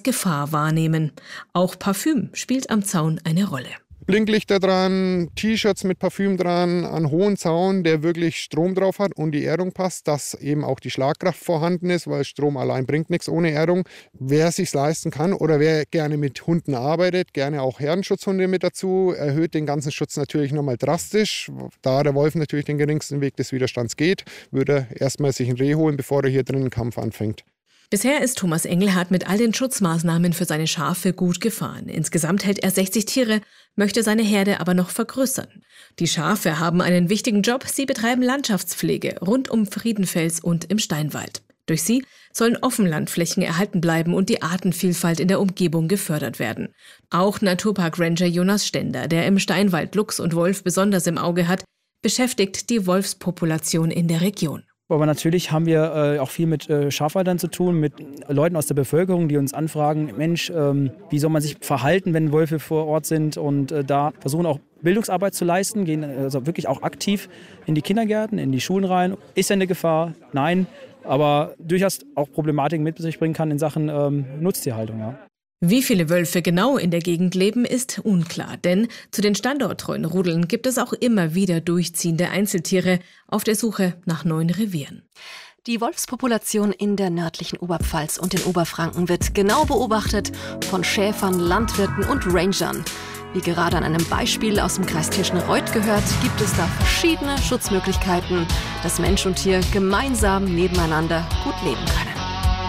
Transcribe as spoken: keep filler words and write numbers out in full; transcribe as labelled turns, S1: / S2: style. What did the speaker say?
S1: Gefahr wahrnehmen. Auch Parfüm spielt am Zaun eine Rolle.
S2: Blinklichter dran, T-Shirts mit Parfüm dran, einen hohen Zaun, der wirklich Strom drauf hat und die Erdung passt, dass eben auch die Schlagkraft vorhanden ist, weil Strom allein bringt nichts ohne Erdung. Wer es sich leisten kann oder wer gerne mit Hunden arbeitet, gerne auch Herdenschutzhunde mit dazu, erhöht den ganzen Schutz natürlich nochmal drastisch. Da der Wolf natürlich den geringsten Weg des Widerstands geht, würde er erstmal sich ein Reh holen, bevor er hier drin einen Kampf anfängt.
S1: Bisher ist Thomas Engelhardt mit all den Schutzmaßnahmen für seine Schafe gut gefahren. Insgesamt hält er sechzig Tiere, möchte seine Herde aber noch vergrößern. Die Schafe haben einen wichtigen Job. Sie betreiben Landschaftspflege rund um Friedenfels und im Steinwald. Durch sie sollen Offenlandflächen erhalten bleiben und die Artenvielfalt in der Umgebung gefördert werden. Auch Naturpark-Ranger Jonas Stender, der im Steinwald Luchs und Wolf besonders im Auge hat, beschäftigt die Wolfspopulation in der Region.
S3: Aber natürlich haben wir äh, auch viel mit äh, Schafhaltern zu tun, mit Leuten aus der Bevölkerung, die uns anfragen, Mensch, ähm, wie soll man sich verhalten, wenn Wölfe vor Ort sind, und äh, da versuchen auch Bildungsarbeit zu leisten, gehen also wirklich auch aktiv in die Kindergärten, in die Schulen rein. Ist er eine Gefahr? Nein, aber durchaus auch Problematiken mit sich bringen kann in Sachen ähm, Nutztierhaltung. Ja.
S1: Wie viele Wölfe genau in der Gegend leben, ist unklar, denn zu den standorttreuen Rudeln gibt es auch immer wieder durchziehende Einzeltiere auf der Suche nach neuen Revieren.
S4: Die Wolfspopulation in der nördlichen Oberpfalz und in Oberfranken wird genau beobachtet von Schäfern, Landwirten und Rangern. Wie gerade an einem Beispiel aus dem Kreis Tirschenreuth gehört, gibt es da verschiedene Schutzmöglichkeiten, dass Mensch und Tier gemeinsam nebeneinander gut leben können.